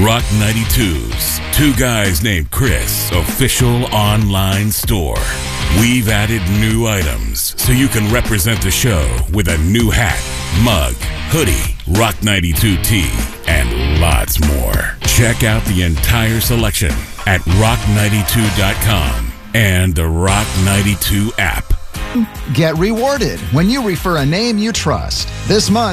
Rock 92's Two Guys Named Chris official online store. We've added new items so you can represent the show with a new hat, mug, hoodie, Rock 92 tee, and lots more. Check out the entire selection at rock92.com and the Rock 92 app. Get rewarded when you refer a name you trust. This month,